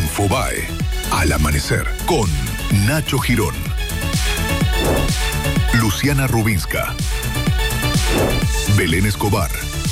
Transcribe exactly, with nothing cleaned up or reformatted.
Infobae, Al Amanecer, con Nacho Girón, Luciana Rubinska, Belén Escobar